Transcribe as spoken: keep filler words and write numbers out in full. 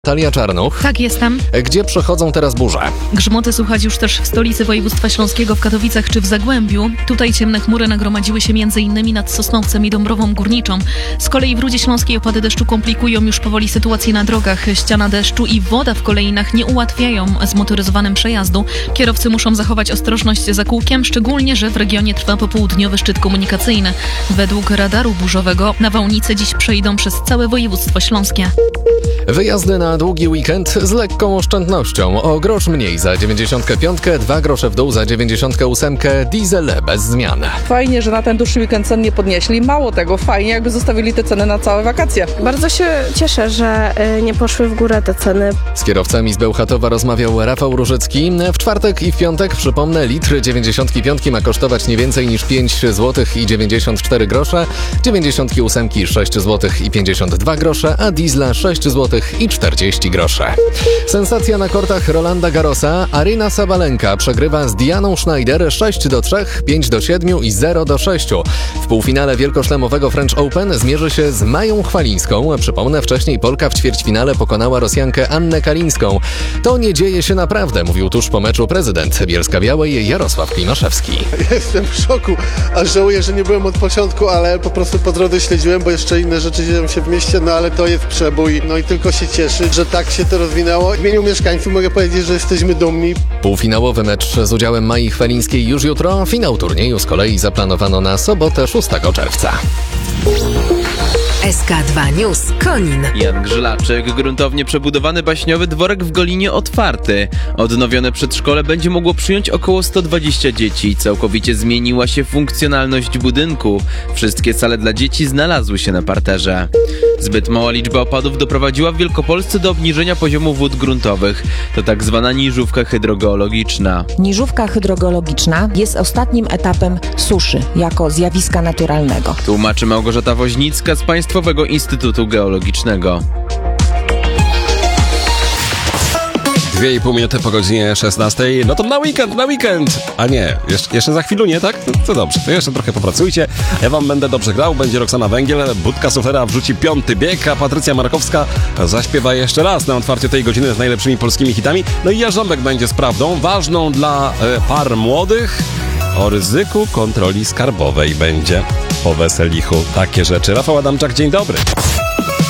Natalia Czarnuch. Tak, jestem. Gdzie przechodzą teraz burze? Grzmoty słychać już też w stolicy województwa śląskiego, w Katowicach czy w Zagłębiu. Tutaj ciemne chmury nagromadziły się m.in. nad Sosnowcem i Dąbrową Górniczą. Z kolei w Rudzie Śląskiej opady deszczu komplikują już powoli sytuację na drogach. Ściana deszczu i woda w kolejnach nie ułatwiają zmotoryzowanym przejazdu. Kierowcy muszą zachować ostrożność za kółkiem, szczególnie, że w regionie trwa popołudniowy szczyt komunikacyjny. Według radaru burzowego nawałnice dziś przejdą przez całe województwo śląskie. Wyjazdy na długi weekend z lekką oszczędnością. O grosz mniej za dziewięćdziesiątkę piątkę, dwa grosze w dół za dziewięćdziesiątkę ósemkę, diesel bez zmian. Fajnie, że na ten dłuższy weekend cen nie podnieśli. Mało tego, fajnie jakby zostawili te ceny na całe wakacje. Bardzo się cieszę, że nie poszły w górę te ceny. Z kierowcami z Bełchatowa rozmawiał Rafał Różycki. W czwartek i w piątek, przypomnę, litr dziewięćdziesiątki piątki ma kosztować nie więcej niż pięć złotych i dziewięćdziesiąt cztery grosze, dziewięćdziesiątki ósemki sześć złotych i pięćdziesiąt dwa grosze, a diesla sześć złotych i czterdzieści groszy. Sensacja na kortach Rolanda Garrosa. Aryna Sabalenka przegrywa z Dianą Schneider sześć do trzech, pięć do siedmiu i zero do sześciu. W półfinale wielkoszlemowego French Open zmierzy się z Mają Chwalińską. Przypomnę, wcześniej Polka w ćwierćfinale pokonała Rosjankę Annę Kalińską. To nie dzieje się naprawdę, mówił tuż po meczu prezydent Bielska-Białej Jarosław Klimaszewski. Jestem w szoku, a żałuję, że nie byłem od początku, ale po prostu po drodze śledziłem, bo jeszcze inne rzeczy dzieją się w mieście, no ale to jest przebój, no i tylko się cieszy, że tak się to rozwinęło. W imieniu mieszkańców mogę powiedzieć, że jesteśmy dumni. Półfinałowy mecz z udziałem Mai Chwalińskiej już jutro. Finał turnieju z kolei zaplanowano na sobotę szóstego czerwca. S K dwa News Konin. Jan Grzylaczek. Gruntownie przebudowany baśniowy dworek w Golinie otwarty. Odnowione przedszkole będzie mogło przyjąć około sto dwadzieścia dzieci. Całkowicie zmieniła się funkcjonalność budynku. Wszystkie sale dla dzieci znalazły się na parterze. Zbyt mała liczba opadów doprowadziła w Wielkopolsce do obniżenia poziomu wód gruntowych. To tak zwana niżówka hydrogeologiczna. Niżówka hydrogeologiczna jest ostatnim etapem suszy jako zjawiska naturalnego. Tłumaczy Małgorzata Woźnicka z Państwowego Instytutu Geologicznego. Dwie i pół minuty po godzinie szesnastej. No to na weekend, na weekend! A nie, jeszcze, jeszcze za chwilunię, tak? To, to dobrze, to jeszcze trochę popracujcie. Ja wam będę dobrze grał, będzie Roxana Węgiel, Budka Suflera wrzuci piąty bieg, a Patrycja Markowska zaśpiewa jeszcze raz na otwarcie tej godziny z najlepszymi polskimi hitami. No i Jarząbek będzie z prawdą, ważną dla e, par młodych. O ryzyku kontroli skarbowej będzie po weselichu. Takie rzeczy. Rafał Adamczak, dzień dobry.